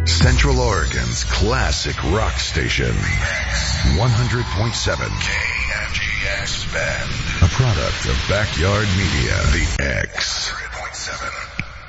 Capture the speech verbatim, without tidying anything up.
Central Oregon's classic rock station. one hundred point seven K M G X Bend. A product of Backyard Media. The X. one hundred point seven